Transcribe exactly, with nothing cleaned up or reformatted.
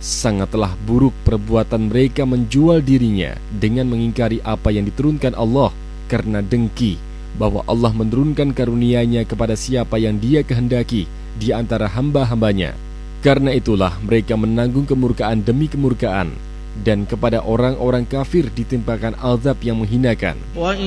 Sangatlah buruk perbuatan mereka menjual dirinya dengan mengingkari apa yang diturunkan Allah karena dengki bahwa Allah menurunkan karunia-Nya kepada siapa yang Dia kehendaki di antara hamba-hambanya. Karena itulah mereka menanggung kemurkaan demi kemurkaan, dan kepada orang-orang kafir ditimpakan azab yang menghinakan.